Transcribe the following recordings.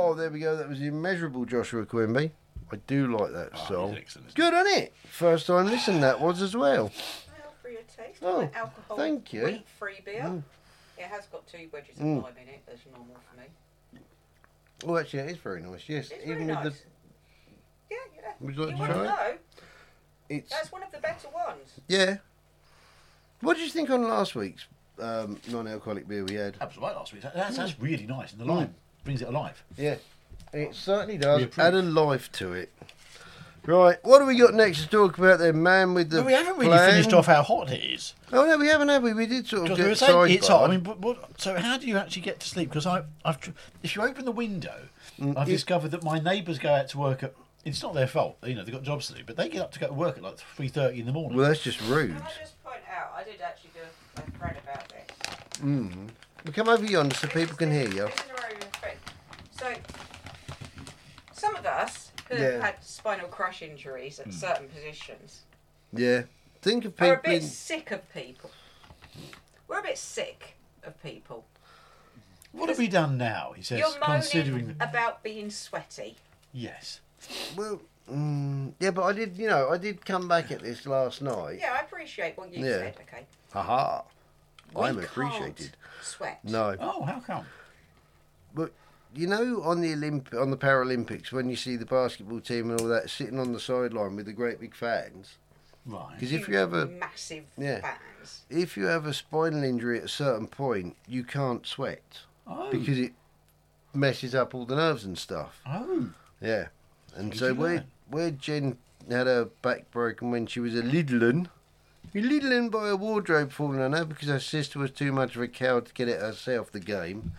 Oh, there we go. That was Immeasurable, Joshua Quimby. I do like that song. Excellent. Good, isn't it? First time listening that was as well. Well, for your taste. Oh, Alcohol, thank you. wheat-free beer. It has got 2 wedges of lime in it. That's normal for me. Oh, actually, it is very nice. Yes, It's even very with nice. Yeah. Would you like to want try it? know? It's That's one of the better ones. yeah. What did you think on last week's non-alcoholic beer we had? That was right last week. That's really nice. And the lime brings it alive. Yeah, it certainly does. We approve. Add a life to it. Right, what do we got next to talk about then, man? With the But we haven't really plan? finished off how hot it is. Oh no, we haven't, have we? We did sort of Because we were get saying it's hot. I sidebarred. mean, so how do you actually get to sleep? Because if you open the window, I've discovered that my neighbours go out to work at. It's not their fault. You know, they've got jobs to do, but they get up to go to work at like 3:30 in the morning. Well, that's just rude. Can I just point out, I did actually do a thread about this. Well, come over yonder so people can hear you. This is a very good thread. So, some of us who Yeah. have had spinal crush injuries at certain positions Yeah, think of are a people. bit sick of people. We're a bit sick of people. What have we done now? He says, You're moaning considering. about being sweaty. Yes. Well, yeah, but I did come back at this last night. Yeah, I appreciate what you Yeah. said, okay. Haha, We I'm can't appreciated. sweat. No, Oh, how come? but you know, on the on the Paralympics, when you see the basketball team and all that sitting on the sideline with the great big fans, Right. because if you have a massive Yeah. fans. spinal injury at a certain point, you can't sweat Oh. because it messes up all the nerves and stuff. Oh. Yeah, and What so did you learn? where Jen had her back broken when she was a little un by a wardrobe falling on her because her sister was too much of a coward to get it herself. The game,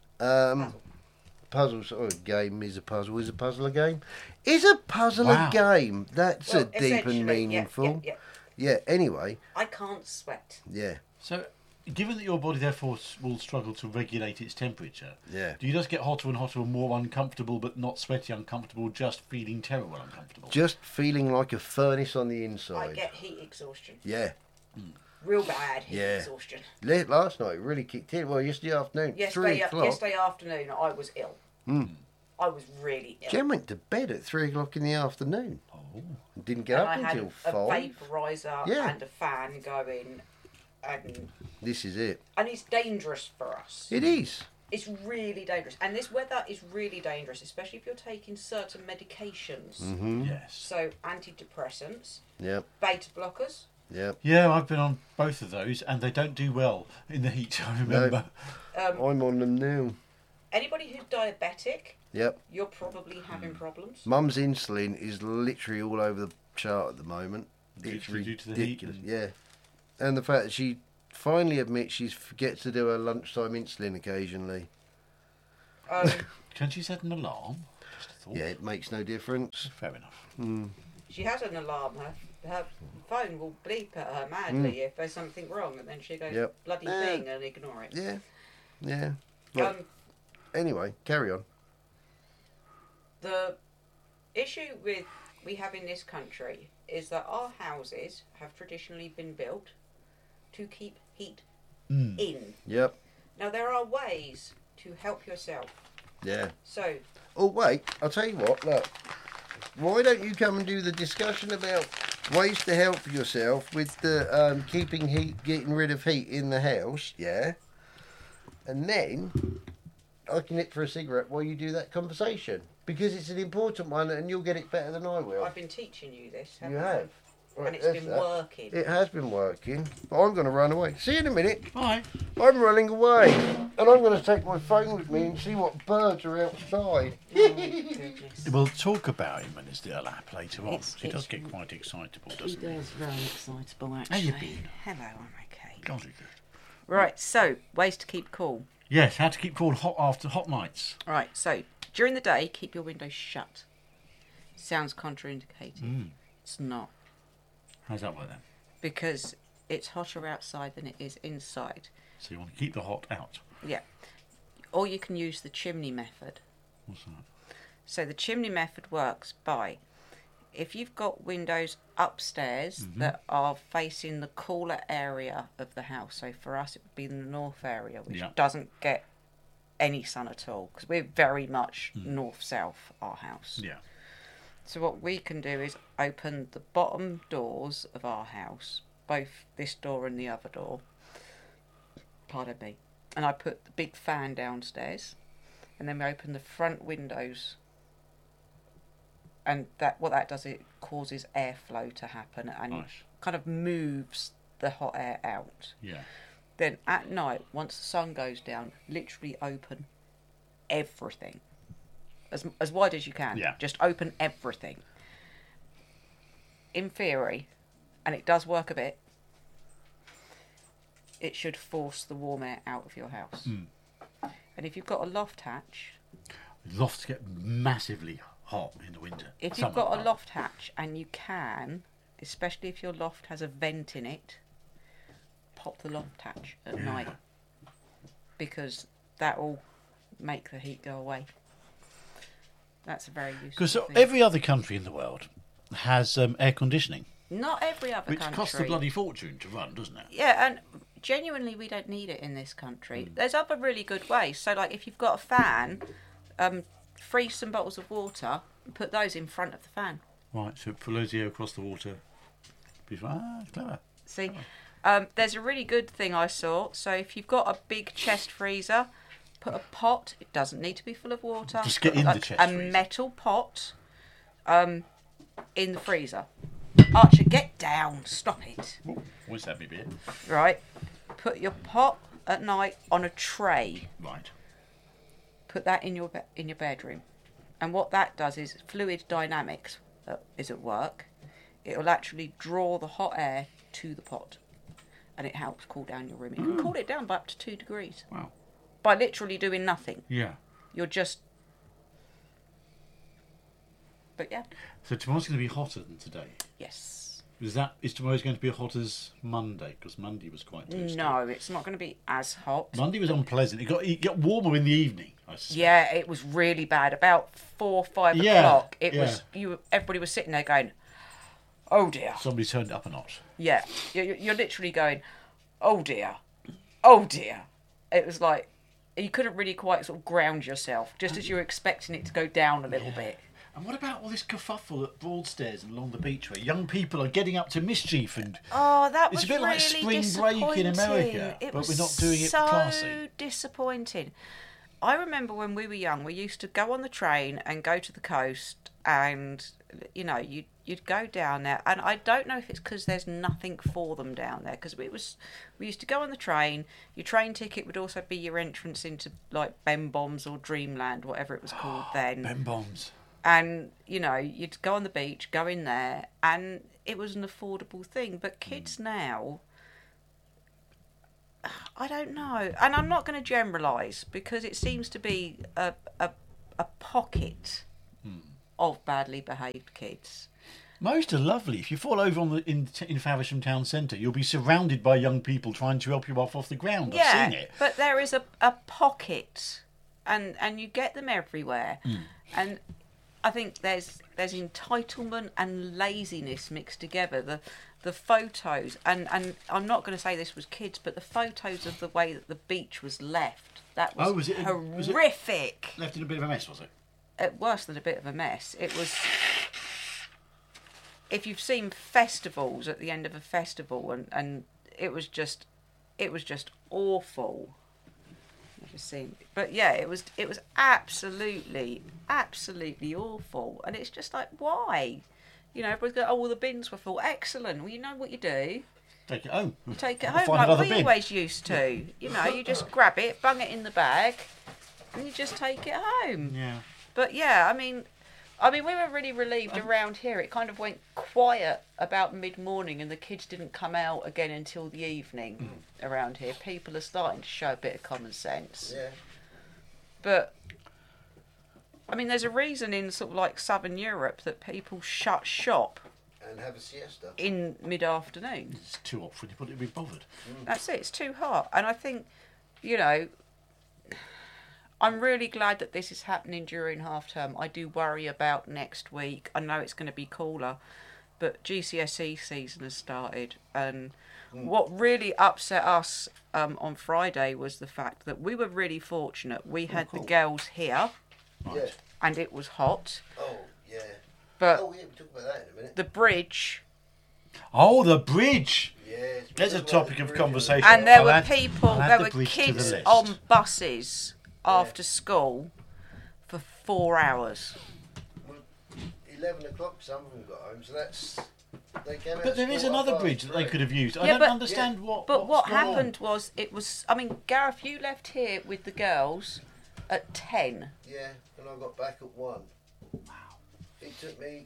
puzzle sort of game is a puzzle. Is a puzzle a game? Is a puzzle Wow. a game? That's Well, a deep essentially, and yeah, meaningful. Yeah. Yeah. Anyway, I can't sweat. yeah. So, given that your body therefore will struggle to regulate its temperature, Yeah. do you just get hotter and hotter and more uncomfortable, but not sweaty uncomfortable, just feeling terrible uncomfortable? Just feeling like a furnace on the inside. I get heat exhaustion. Yeah. Real bad heat Yeah. exhaustion. Last night it really kicked in. Well, yesterday afternoon, 3 o'clock. Yesterday afternoon, I was ill. I was really ill. Jen went to bed at 3 o'clock in the afternoon. Oh. And didn't get and up I had until a 5. vaporizer Yeah. and a fan going, and This is it. it's dangerous for us. It is. It's really dangerous, and this weather is really dangerous, especially if you're taking certain medications. Yes. So antidepressants, Yep. beta blockers. Yep. Yeah, I've been on both of those, and they don't do well in the heat. I remember. I'm on them now. Anybody who's diabetic, Yep. you're probably having problems. Mum's insulin is literally all over the chart at the moment. It's Due to the heat ridiculous. and- Yeah. And the fact that she finally admits she forgets to do her lunchtime insulin occasionally. Can't she set an alarm? Just a thought. Yeah, it makes no difference. Fair enough. She has an alarm. Her phone will bleep at her madly if there's something wrong, and then she goes Yep. bloody thing and ignore it. Yeah. Yeah. Well, anyway, carry on. The issue we have in this country is that our houses have traditionally been built to keep heat in. Yep. Now there are ways to help yourself. Yeah. So Oh, wait, I'll tell you what, look. Why don't you come and do the discussion about ways to help yourself with the keeping heat, getting rid of heat in the house, yeah? And then I can nip for a cigarette while you do that conversation. Because it's an important one and you'll get it better than I will. I've been teaching you this. You haven't I? have. Right, And it's that's been that. working. It has been working, but I'm going to run away. See you in a minute. Bye. I'm running away. And I'm going to take my phone with me and see what birds are outside. Oh, goodness. We'll talk about him when it's the lap later on. It's- He does it's- get quite excitable, He doesn't he? does, very excitable How actually. you been? Hello, I'm okay. Jolly good. Right, so ways to keep cool. Yes, how to keep cool hot after hot nights. Right, so during the day, keep your windows shut. Sounds contraindicated. It's not, How's that work then? because it's hotter outside than it is inside. So you want to keep the hot out. Yeah. Or you can use the chimney method. What's that? So the chimney method works by, if you've got windows upstairs that are facing the cooler area of the house, so for us it would be the north area, which Yeah. doesn't get any sun at all, because we're very much north-south, our house. Yeah. So what we can do is open the bottom doors of our house, both this door and the other door. Pardon me. And I put the big fan downstairs, and then we open the front windows. And what that does, it causes airflow to happen, and Nice. kind of moves the hot air out. Yeah. Then at night, once the sun goes down, literally open everything. As wide as you can. Yeah. Just open everything. In theory, and it does work a bit, it should force the warm air out of your house. And if you've got a loft hatch, Lofts get massively hot in the winter. if you've got a loft hatch and you can, especially if your loft has a vent in it, pop the loft hatch at night, because that will make the heat go away. That's a very useful Because thing. every other country in the world has air conditioning, Not every other which country. costs a bloody fortune to run, doesn't it? Yeah, and genuinely, we don't need it in this country. Mm. There's other really good ways. So, like, if you've got a fan, freeze some bottles of water and put those in front of the fan. Right, so it flows the air across the water. Clever. See, there's a really good thing I saw. So, if you've got a big chest freezer, put a pot. It doesn't need to be full of water. Just get put, in the like, chest a freezer. metal pot, in the freezer. Archer, get down! Stop it. Always have me beer. Right, put your pot at night on a tray. Right. Put that in your bedroom, and what that does is fluid dynamics is at work. It will actually draw the hot air to the pot, and it helps cool down your room. You can cool it down by up to 2 degrees Wow. by literally doing nothing. Yeah. You're just. But yeah, So tomorrow's going to be hotter than today. yes. Is tomorrow's going to be as hot as Monday? Because Monday was quite toasty. No, it's not going to be as hot. Monday was unpleasant. It got warmer in the evening. I suspect. Yeah, it was really bad. About 4 or 5 Yeah, o'clock, it yeah. was. Everybody was sitting there going, "Oh dear." Somebody turned it up a notch. Yeah, you're literally going, "Oh dear, oh dear." It was like you couldn't really quite sort of ground yourself, just as you were expecting it to go down a little bit. And what about all this kerfuffle at Broadstairs and along the beach where young people are getting up to mischief and Oh, that was It's a bit like really spring break in America, It but was we're not doing it so classy. disappointing. I remember when we were young, we used to go on the train and go to the coast, and you'd go down there, and I don't know if it's because there's nothing for them down there, because we used to go on the train. Your train ticket would also be your entrance into like Ben Bombs or Dreamland, whatever it was called then. Ben Bombs. And you'd go on the beach, go in there, and it was an affordable thing. But kids now, I don't know, and I'm not going to generalise, because it seems to be a pocket of badly behaved kids. Most are lovely. If you fall over in Faversham town centre, you'll be surrounded by young people trying to help you off the ground. I've seen it. But there is a pocket, and you get them everywhere, and I think there's entitlement and laziness mixed together. The photos, and I'm not going to say this was kids, but the photos of the way that the beach was left, that was, was it horrific. Left in a bit of a mess, was it? Worse than a bit of a mess. It was. If you've seen festivals at the end of a festival, and it was just awful. But yeah, it was absolutely awful, and it's just like, why? Everybody's going, "Oh, well, the bins were full." Excellent. Well, you know what you do? Take it home. You take it I'll home find like another we bin. always used to. You just grab it, bung it in the bag, and you just take it home. Yeah. But yeah, I mean, we were really relieved around here. It kind of went quiet about mid-morning, and the kids didn't come out again until the evening around here. People are starting to show a bit of common sense. Yeah. But, I mean, there's a reason in sort of like Southern Europe that people shut shop And have a siesta. in mid-afternoon. It's too hot for anybody to be bothered. That's it, it's too hot. And I think, I'm really glad that this is happening during half term. I do worry about next week. I know it's going to be cooler, but GCSE season has started, and What really upset us on Friday was the fact that we were really fortunate. We had the girls here, Yeah. and it was hot. Oh, yeah. But Oh, yeah, we'll talk about that in a minute. the bridge, Oh, the bridge. Yes. There's a topic of conversation. and there I'll were add- people, I'll add there the were bridge to the kids list. on buses after school for 4 hours. 11 o'clock, some of them got home, so that's... They came out But there of is school another half bridge past that they three. could have used. I Yeah, don't but- understand what. But what what's going on. happened was, it was, I mean, Gareth, you left here with the girls at 10. Yeah, and I got back at 1. Wow. It took me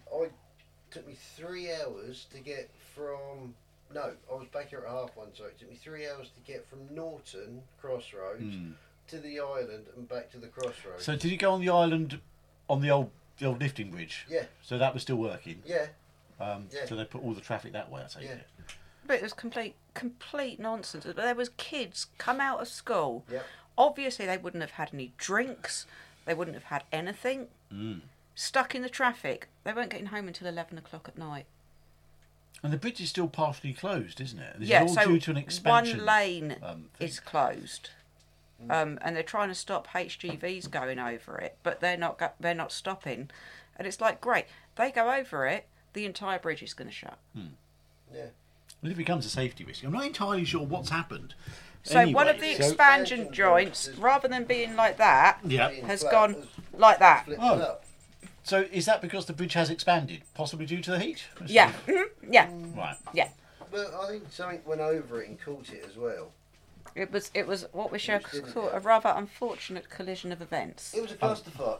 3 hours to get from... No, I was back here at 1:30, so it took me 3 hours to get from Norton Crossroads to the island and back to the Crossroads. So did you go on the island on the old lifting bridge? Yeah. So that was still working. Yeah, Yeah. So they put all the traffic that way. I take Yeah. it. But it was complete nonsense. But there was kids come out of school. yeah. Obviously, they wouldn't have had any drinks. They wouldn't have had anything. Stuck in the traffic. They weren't getting home until 11 o'clock at night. And the bridge is still partially closed, isn't it? This Yeah, is all so due to an expansion. one lane thing. is closed. And they're trying to stop HGVs going over it, but they're not stopping. And it's like, great, they go over it, the entire bridge is going to shut. Yeah. Well, it becomes a safety risk. I'm not entirely sure what's happened. So Anyway, one of the so- expansion joints, rather than being like that, Yeah. has Flat, gone has like that. flipped Oh. it up. So is that because the bridge has expanded, possibly due to the heat? Yeah, yeah, Right. yeah. But I think something went over it and caught it as well. It was what we should Which didn't call a help. rather unfortunate collision of events. It was a clusterfuck.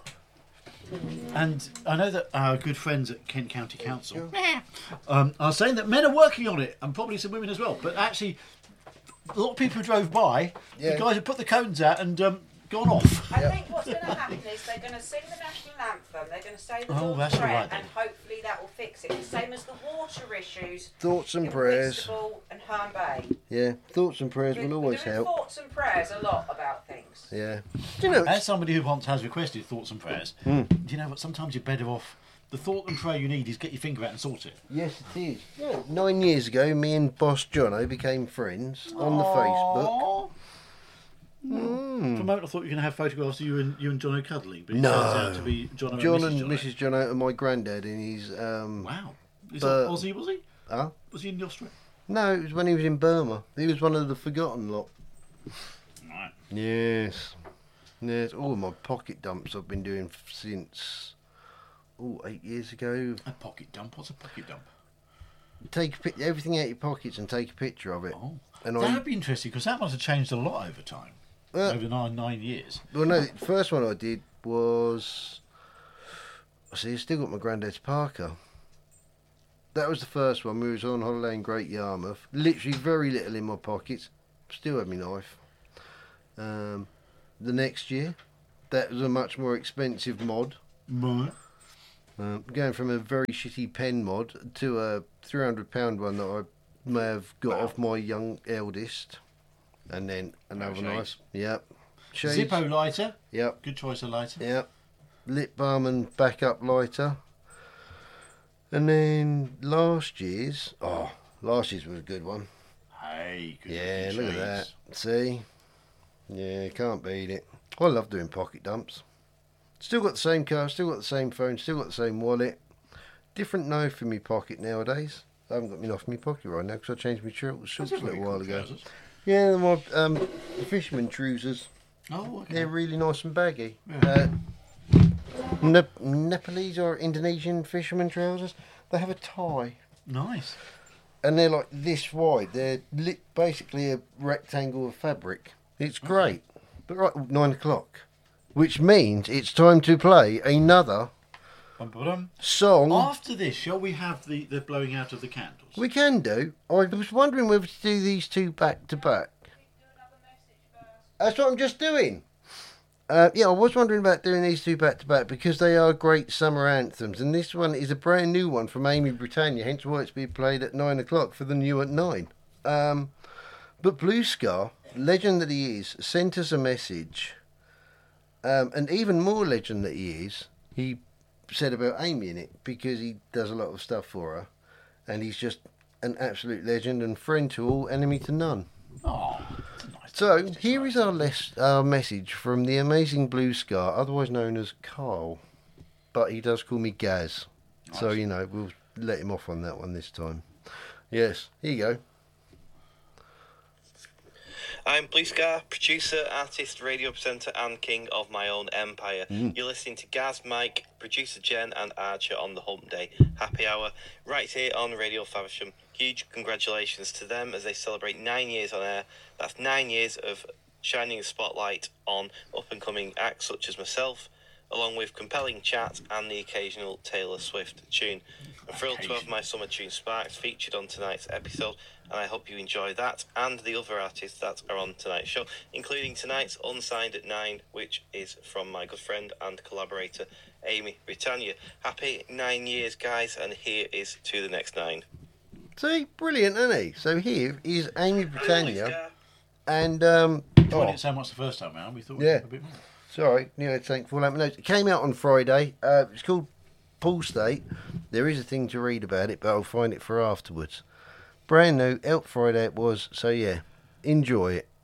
And I know that our good friends at Kent County Council are saying that men are working on it, and probably some women as well. But actually, a lot of people who drove by, Yeah. the guys have put the cones out and gone off. I think what's going to happen is they're going to sing the national anthem, they're going to say the Oh, Lord's that's all Prayer, right then. and hopefully that will fix it. The same as the water issues Thoughts and in prayers. Whitstable and Herne Bay. Yeah, thoughts and prayers will We're always doing help. thoughts and prayers a lot about things. Yeah. Do you know, As somebody who once has requested thoughts and prayers, do you know what? Sometimes you're better off. The thought and prayer you need is get your finger out and sort it. yes, it is. Yeah, 9 years ago, me and Boss Jono became friends on the Facebook. For a moment, I thought you were going to have photographs of you and Jono cuddling, but it No. turns out to be Jono John and and Mrs. Jono and my granddad in his. Wow. Is But- that Aussie, was he? Huh? Was he in the Australia? No, it was when he was in Burma. He was one of the forgotten lot. Right. Yes. Yes. All my pocket dumps I've been doing since 8 years ago. A pocket dump? What's a pocket dump? Take everything out of your pockets and take a picture of it. Oh. And That'd be interesting because that must have changed a lot over time. Over 9 years. Well, no, the first one I did was. See, I still got my granddad's Parker. That was the first one. We was on holiday in Great Yarmouth. Literally very little in my pockets. Still had my knife. The next year, that was a much more expensive mod. Right. Going from a very shitty pen mod to a £300 one that I may have got off my young eldest. And then another shades. nice. Yep. Shades. Zippo lighter. Yep. Good choice of lighter. Yep. Lip balm and backup lighter. And then last year's was a good one. Hey, good Yeah, looking look at that. shades. See? Yeah, can't beat it. I love doing pocket dumps. Still got the same car, still got the same phone, still got the same wallet. Different knife in my pocket nowadays. I haven't got my knife in my pocket right now because I changed my shorts a little while ago. Trousers. Yeah, they're my the fisherman trousers. Oh, okay. They're really nice and baggy. Yeah. Nepalese or Indonesian fisherman trousers. They have a tie. Nice. And they're like this wide. They're basically a rectangle of fabric. It's great. But right, 9 o'clock. Which means it's time to play another Bum-ba-dum. song. After this, shall we have the blowing out of the candles? We can do. I was wondering whether to do these two back to back. That's what I'm just doing. Yeah, I was wondering about doing these two back to back because they are great summer anthems, and this one is a brand new one from Amy Britannia, hence why it's being played at 9 o'clock for the new at 9. But Blue Scar, legend that he is, sent us a message, and even more legend that he is, he said about Amy in it because he does a lot of stuff for her, and he's just an absolute legend and friend to all, enemy to none. Oh, that's a nice. So, here is our message from the amazing Blue Scar, otherwise known as Carl. But he does call me Gaz. Nice. So, we'll let him off on that one this time. Yes, here you go. I'm Blue Scar, producer, artist, radio presenter, and king of my own empire. You're listening to Gaz, Mike, producer Jen, and Archer on the Hump Day Happy Hour, right here on Radio Faversham. Huge congratulations to them as they celebrate 9 years on air. That's 9 years of shining a spotlight on up-and-coming acts such as myself, along with compelling chat and the occasional Taylor Swift tune. I'm thrilled to have my summer tune Sparks featured on tonight's episode, and I hope you enjoy that and the other artists that are on tonight's show, including tonight's Unsigned at 9, which is from my good friend and collaborator Amy Britannia. Happy 9 years, guys, and here is to the next 9. See, brilliant, isn't he? So here is Amy Britannia, and We didn't say much the first time round. We thought Yeah. a bit more. sorry, thank full notes. It came out on Friday. It's called Pool State. There is a thing to read about it, but I'll find it for afterwards. Brand new, out Friday it was. So yeah, enjoy it.